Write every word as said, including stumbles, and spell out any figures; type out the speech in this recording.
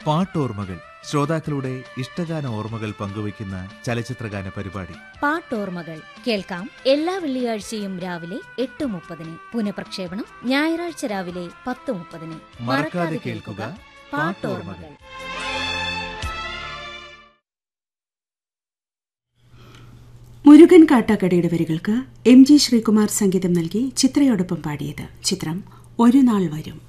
പാട്ടോർമ്മകൾ, ശ്രോതാക്കളുടെ ഇഷ്ടഗാന ഓർമ്മകൾ പങ്കുവയ്ക്കുന്ന ചലച്ചിത്രഗാന പരിപാടി. പാട്ടോർമ്മകൾ കേൾക്കാം എല്ലാ വെള്ളിയാഴ്ചയും രാവിലെ എട്ട് മുപ്പതിന്. പുനഃപ്രക്ഷേപണം ഞായറാഴ്ച രാവിലെ പത്ത് മുപ്പതിന്. മറക്കാതെ കേൾക്കുക പാട്ടോർമ്മകൾ. മുരുകൻ കാട്ടാക്കടയുടെ വരികൾക്ക് എം ജി ശ്രീകുമാർ സംഗീതം നൽകി ചിത്രയോടൊപ്പം പാടിയത്. ചിത്രം ഒരു നാൾ വരും.